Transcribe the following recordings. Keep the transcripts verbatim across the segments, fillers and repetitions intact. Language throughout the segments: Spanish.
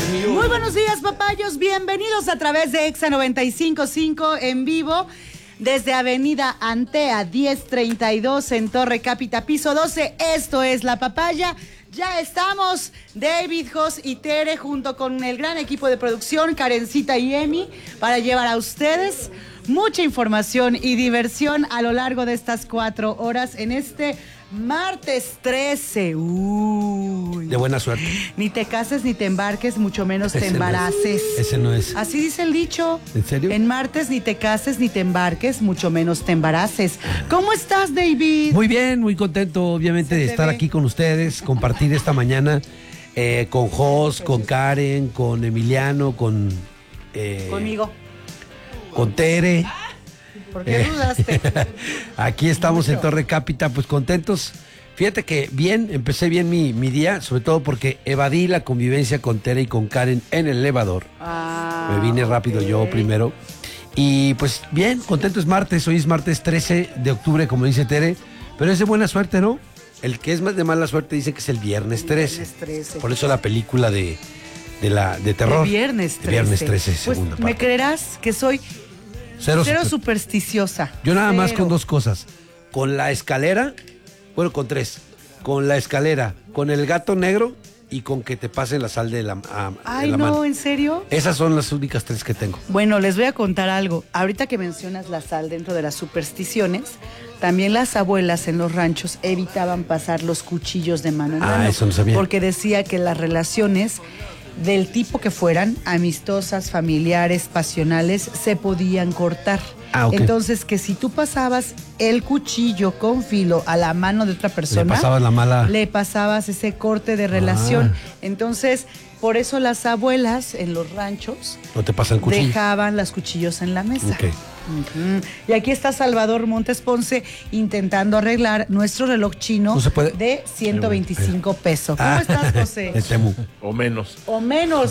Muy buenos días, papayos. Bienvenidos a través de Exa noventa y cinco punto cinco en vivo desde Avenida Antea diez treinta y dos en Torre Cápita, piso doce. Esto es La Papaya. Ya estamos, David, Jos y Tere, junto con el gran equipo de producción, Karencita y Emi, para llevar a ustedes mucha información y diversión a lo largo de estas cuatro horas en este martes trece. Uy. De buena suerte. Ni te cases ni te embarques, mucho menos te Ese embaraces. No es. Ese no es. Así dice el dicho. ¿En serio? En martes ni te cases ni te embarques, mucho menos te embaraces. ¿Cómo estás, David? Muy bien, muy contento, obviamente, Se de te estar ve. aquí con ustedes, compartir esta mañana eh, con Jos, con Karen, con Emiliano, con... eh, Conmigo. Con Tere. ¿Por qué Eh, dudaste? Aquí estamos Mucho. en Torre Cápita, pues contentos. Fíjate que bien, empecé bien mi, mi día, sobre todo porque evadí la convivencia con Tere y con Karen en el elevador. Ah, Me vine rápido ok. yo primero. Y pues bien, contento, es martes, hoy es martes trece de octubre, como dice Tere, pero es de buena suerte, ¿no? El que es más de mala suerte dice que es el viernes trece. Viernes trece. Por eso la película de, de, la, de terror. De viernes trece. De viernes trece, Pues, segunda ¿me parte. creerás que soy Cero, cero super- supersticiosa? Yo nada más Cero. con dos cosas. Con la escalera, bueno, con tres. Con la escalera, con el gato negro y con que te pasen la sal de la, a- de Ay, la no, mano. ¿en serio? Esas son las únicas tres que tengo. Bueno, les voy a contar algo. Ahorita que mencionas la sal dentro de las supersticiones, también las abuelas en los ranchos evitaban pasar los cuchillos de mano en Ah, mano. eso no sabía. Porque decía que las relaciones del tipo que fueran, amistosas, familiares, pasionales, se podían cortar. Ah, ok. Entonces, que si tú pasabas el cuchillo con filo a la mano de otra persona, Le pasabas la mala... le pasabas ese corte de relación. Ah. Entonces, por eso las abuelas en los ranchos No te pasan cuchillo. dejaban los cuchillos en la mesa. Ok. Ujú. Y aquí está Salvador Montes Ponce intentando arreglar nuestro reloj chino No se puede. de ciento veinticinco pesos. ¿Cómo Ah, estás, José? El Temu. O menos. O menos.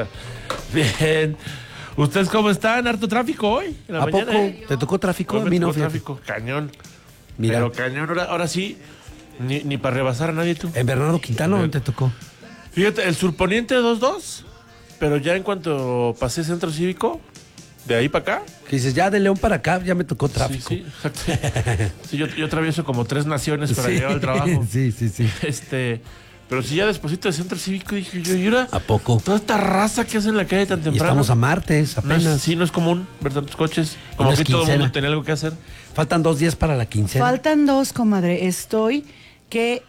Bien. ¿Ustedes cómo están? ¿Harto tráfico hoy? En la ¿A mañana, poco? ¿eh? ¿Te tocó tráfico? Hoy A me mí no, tocó fíjate. tráfico, cañón. Mira. Pero cañón, ahora, ahora sí, ni, ni para rebasar a nadie tú. En Bernardo Quintano Bien. te tocó. Fíjate, el surponiente dos dos, pero ya en cuanto pasé Centro Cívico, de ahí para acá. Que dices, ya de León para acá, ya me tocó tráfico. Sí, sí, exacto. Sí, yo, yo atravieso como tres naciones para Sí. llegar al trabajo. Sí, sí, sí. Este, pero sí, ya despuésito de Centro Cívico dije yo, ¿y ahora? ¿A poco? Toda esta raza que hace en la calle tan Y temprano. estamos a martes, No apenas. es, sí, no es común ver tantos coches. Como No es que todo el quincena. mundo tenía algo que hacer. Faltan dos días para la quincena. Faltan dos, comadre. Estoy que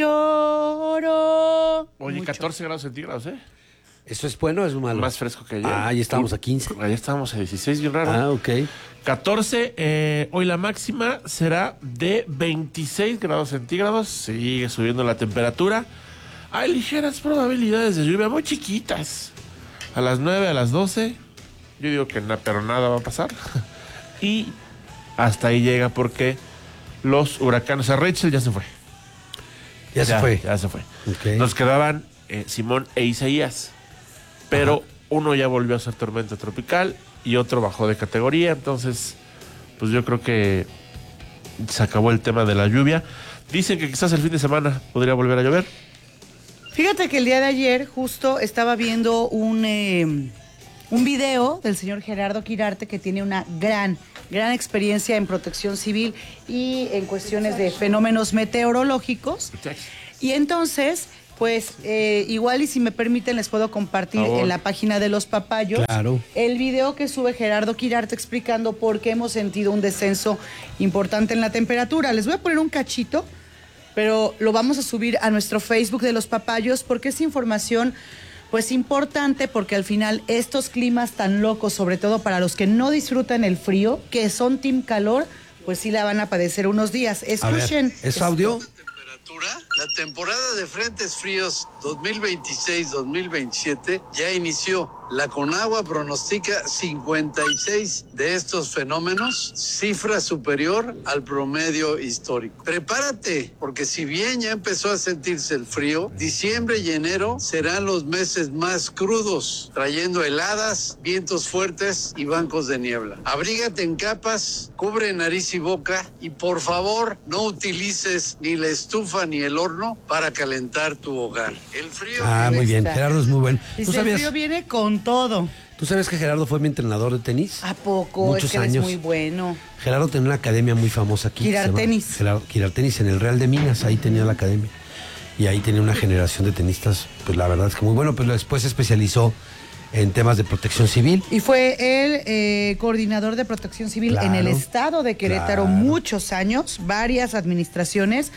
lloro. Oye, mucho. catorce grados centígrados, ¿eh? ¿Eso es bueno o es malo? Más fresco que ayer. Ah, ahí estamos a quince. Ayer estábamos a dieciséis, bien raro. Ah, ok. catorce, eh, hoy la máxima será de veintiséis grados centígrados. Sigue subiendo la temperatura. Hay ligeras probabilidades de lluvia, muy chiquitas. A las nueve, a las doce. Yo digo que nada, pero nada va a pasar. Y hasta ahí llega porque los huracanes. O sea, Rachel ya se fue. Ya, se fue. Ya se fue. Ok. Nos quedaban eh, Simón e Isaías. Pero uno ya volvió a ser tormenta tropical y otro bajó de categoría. Entonces, pues yo creo que se acabó el tema de la lluvia. Dicen que quizás el fin de semana podría volver a llover. Fíjate que el día de ayer justo estaba viendo un, eh, un video del señor Gerardo Quirarte, que tiene una gran, gran experiencia en protección civil y en cuestiones de fenómenos meteorológicos. Y entonces, pues, eh, igual y si me permiten les puedo compartir Por favor. en la página de Los Papayos Claro. el video que sube Gerardo Quirarte explicando por qué hemos sentido un descenso importante en la temperatura. Les voy a poner un cachito, pero lo vamos a subir a nuestro Facebook de Los Papayos porque es información pues importante, porque al final estos climas tan locos, sobre todo para los que no disfrutan el frío, que son team calor, pues sí la van a padecer unos días. A ver, Escuchen. ¿es audio? La temporada de frentes fríos dos mil veintiséis dos mil veintisiete ya inició. La Conagua pronostica cincuenta y seis de estos fenómenos, cifra superior al promedio histórico. Prepárate, porque si bien ya empezó a sentirse el frío, diciembre y enero serán los meses más crudos, trayendo heladas, vientos fuertes y bancos de niebla. Abrígate en capas, cubre nariz y boca y por favor no utilices ni la estufa ni el horno horno para calentar tu hogar. El frío... Ah, muy bien. Gerardo es muy bueno. ¿Tú Dice, el sabías, frío viene con todo. ¿Tú sabes que Gerardo fue mi entrenador de tenis? ¿A poco? Muchos es que años. eres muy bueno. Gerardo tenía una academia muy famosa aquí. Girar se llama Tenis. Gerardo, Girar Tenis en el Real de Minas, ahí tenía la academia. Y ahí tenía una generación de tenistas, pues la verdad es que muy bueno, pero después se especializó en temas de protección civil. Y fue el eh, coordinador de protección civil Claro, en el estado de Querétaro claro. muchos años, varias administraciones.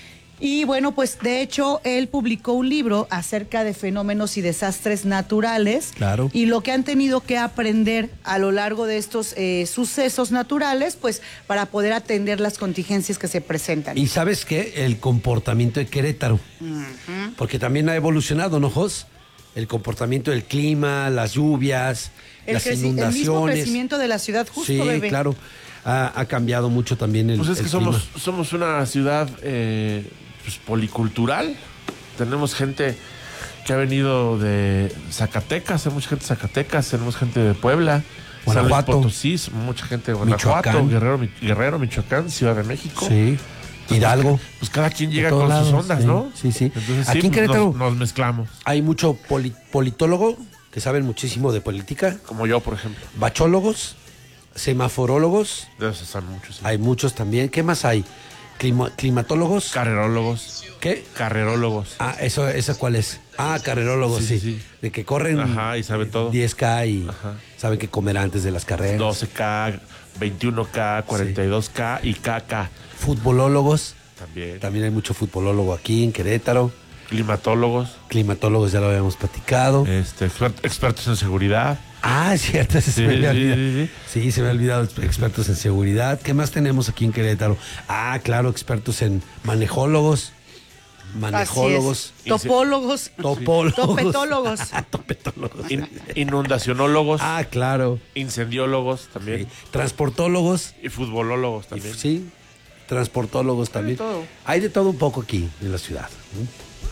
Y bueno, pues de hecho él publicó un libro acerca de fenómenos y desastres naturales. Claro. Y lo que han tenido que aprender a lo largo de estos eh, sucesos naturales, pues para poder atender las contingencias que se presentan. Y ¿sabes qué? El comportamiento de Querétaro. Uh-huh. Porque también ha evolucionado, ¿no, Jos? El comportamiento del clima, las lluvias, el las creci- inundaciones. El mismo crecimiento de la ciudad, justo, sí, bebé. claro. Ha, ha cambiado mucho también el Pues es que el somos, clima. somos una ciudad eh, pues, policultural. Tenemos gente que ha venido de Zacatecas, hay mucha gente de Zacatecas, tenemos gente de Puebla, Guanajuato. San Luis Potosí, mucha gente de Guanajuato, Michoacán. Guerrero, Mi- Guerrero, Michoacán, Ciudad de México. Sí. Hidalgo. Pues cada quien llega De todos con lados, sus ondas, sí, ¿no? sí, sí. Entonces, Aquí sí, en Querétaro- nos, nos mezclamos. Hay mucho poli- politólogo que saben muchísimo de política, Como yo, por ejemplo. bachólogos, semaforólogos, De esos están muchos. sí. hay muchos también. ¿Qué más hay? Clima- climatólogos. Carrerólogos. ¿Qué? Carrerólogos. Ah, eso, ¿esa cuál es? Ah, carrerólogos, sí, Sí, sí, sí. De que corren Ajá, y saben todo. diez K y Ajá. saben qué comer antes de las carreras. doce K, veintiuno K, cuarenta y dos K y K K. Futbolólogos, También. también hay mucho futbolólogo aquí en Querétaro. Climatólogos. Climatólogos, ya lo habíamos platicado. Este, expert- expertos en seguridad. Ah, es cierto, ese se Sí, me había sí, olvidado. sí, Sí, se me ha olvidado, expertos en seguridad. ¿Qué más tenemos aquí en Querétaro? Ah, claro, expertos en manejólogos, manejólogos, Así es. Topólogos. topólogos. Topetólogos. Topetólogos. In- inundacionólogos. Ah, claro. Incendiólogos también. Sí. Transportólogos. Y futbolólogos y- también. Sí, transportólogos también. todo. Hay de todo un poco aquí en la ciudad. ¿no?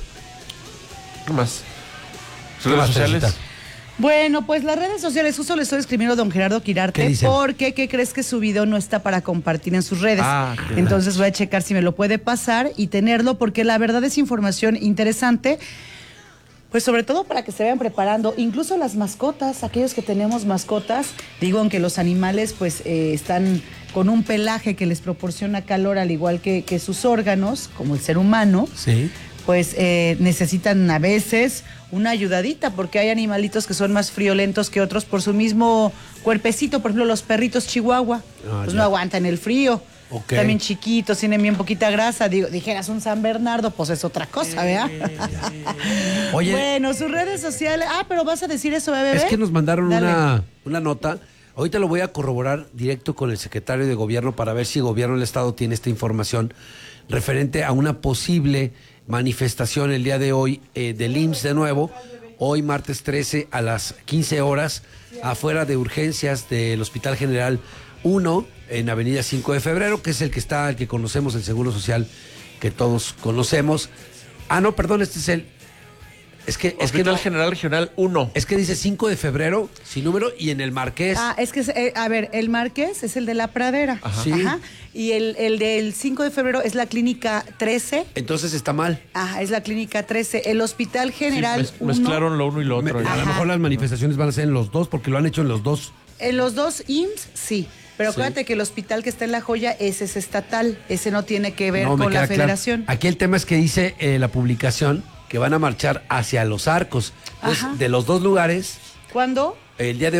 ¿Qué más? ¿Qué Redes más, sociales. Teresita? Bueno, pues las redes sociales, justo le estoy escribiendo a don Gerardo ¿Qué Quirarte, dicen? porque ¿qué crees que su video no está para compartir en sus redes? Ah, qué Entonces voy a checar si me lo puede pasar y tenerlo, porque la verdad es información interesante, pues sobre todo para que se vayan preparando, incluso las mascotas, aquellos que tenemos mascotas, digo, aunque los animales pues eh, están con un pelaje que les proporciona calor al igual que, que sus órganos, como el ser humano, Sí. pues eh, necesitan a veces una ayudadita, porque hay animalitos que son más friolentos que otros por su mismo cuerpecito. Por ejemplo, los perritos chihuahua, Ah, pues ya. no aguantan el frío. Ok. También chiquitos, tienen bien poquita grasa. Digo, dijeras un San Bernardo, pues es otra cosa, ¿verdad? Oye, Bueno, sus redes sociales. Ah, pero vas a decir eso, bebé. es que nos mandaron Dale. una, una nota. Ahorita lo voy a corroborar directo con el secretario de gobierno para ver si el gobierno del estado tiene esta información referente a una posible manifestación el día de hoy eh, del I M S S de nuevo, hoy martes trece a las quince horas, afuera de urgencias del Hospital General uno en Avenida cinco de febrero, que es el que está, el que conocemos, el Seguro Social que todos conocemos. Ah, no, perdón, este es el... Es que, es que Hospital no, General Regional uno. es que dice cinco de febrero, sin número, y en el Marqués. Ah, es que, eh, a ver, el Marqués es el de la Pradera. Ajá. Sí. Y el, el del cinco de febrero es la Clínica trece. Entonces está mal. Ajá, es la Clínica trece. El Hospital Sí, General mez- uno, mezclaron lo uno y lo Me- otro. ya. a lo Ajá. mejor las manifestaciones van a ser en los dos, porque lo han hecho en los dos. En los dos I M S S, sí. Pero Sí. acuérdate que el hospital que está en La Joya, ese es estatal. Ese no tiene que ver No, me con queda la claro. federación. Aquí el tema es que dice eh, la publicación que van a marchar hacia Los Arcos. Entonces, Ajá. de los dos lugares, ¿Cuándo? el día de